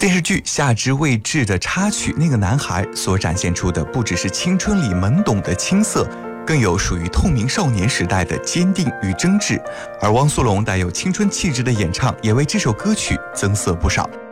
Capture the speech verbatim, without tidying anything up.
电视剧《夏至未至》的插曲《那个男孩》所展现出的不只是青春里懵懂的青涩，更有属于透明少年时代的坚定与真挚。而汪苏泷带有青春气质的演唱，也为这首歌曲增色不少。